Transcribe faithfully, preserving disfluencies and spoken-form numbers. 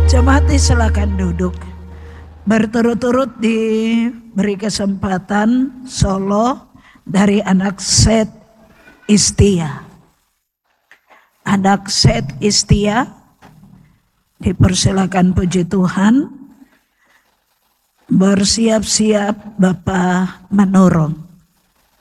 Jemaat silakan duduk. Berturut-turut diberi kesempatan solo dari anak Seth Istia. Anak Seth Istia, dipersilakan puji Tuhan. Bersiap-siap Bapak menurun.